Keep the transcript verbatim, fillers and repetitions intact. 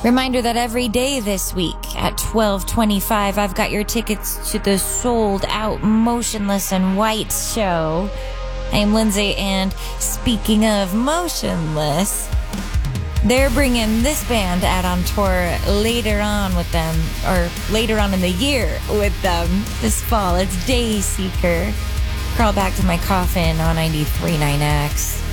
Reminder that every day this week at twelve twenty-five, I've got your tickets to the sold-out Motionless in White show. I'm Lindsay, and speaking of Motionless, they're bringing this band out on tour later on with them, or later on in the year with them this fall. It's Dayseeker. Crawl Back to My Coffin on ninety-three point nine X.